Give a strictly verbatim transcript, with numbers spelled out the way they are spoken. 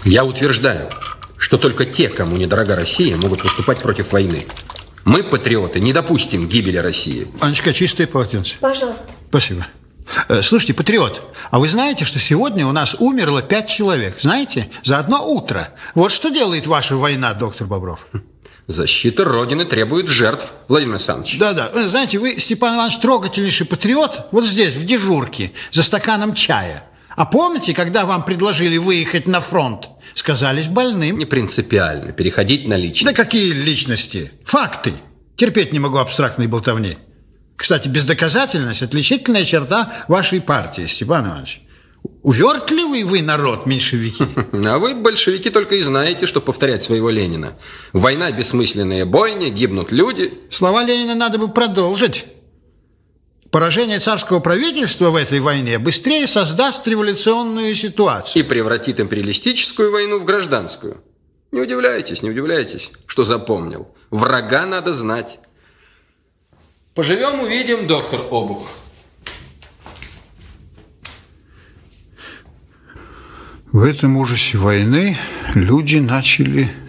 Я утверждаю, что только те, кому недорога Россия, могут выступать против войны. Мы, патриоты, не допустим гибели России. Анечка, чистое полотенце. Пожалуйста. Спасибо. Слушайте, патриот, а вы знаете, что сегодня у нас умерло пять человек? Знаете? За одно утро. Вот что делает ваша война, доктор Бобров? Защита Родины требует жертв, Владимир Александрович. Да-да. Знаете, вы, Степан Иванович, трогательнейший патриот вот здесь, в дежурке, за стаканом чая. А помните, когда вам предложили выехать на фронт? Сказались больным. Не принципиально. Переходить на личность. Да какие личности? Факты. Терпеть не могу абстрактной болтовни. Кстати, бездоказательность – отличительная черта вашей партии, Степан Иванович. Увертливый вы народ, меньшевики. А вы, большевики, только и знаете, что повторять своего Ленина. Война – бессмысленная бойня, гибнут люди. Слова Ленина надо бы продолжить. Поражение царского правительства в этой войне быстрее создаст революционную ситуацию. И превратит империалистическую войну в гражданскую. Не удивляйтесь, не удивляйтесь, что запомнил. Врага надо знать. Поживем, увидим, доктор Обух. В этом ужасе войны люди начали